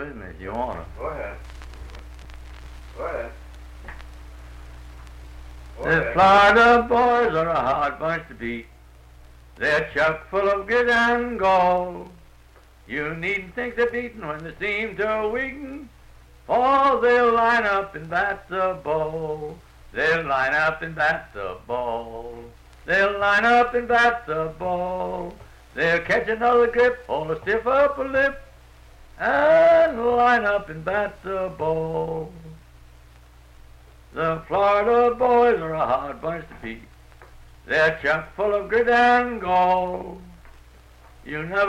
with me if you want to. Go ahead. Go ahead. Go The ahead. Florida boys are a hard bunch to beat. They're chock full of grit and gall. You needn't think they're beaten when they seem to weaken, for they'll line up and bat the ball. They'll line up and bat the ball. They'll line up and bat the ball. They'll catch another grip, hold a stiff upper lip, and line up and bat the ball. The Florida boys are a hard bunch to beat. They're chock full of grit and gall. You never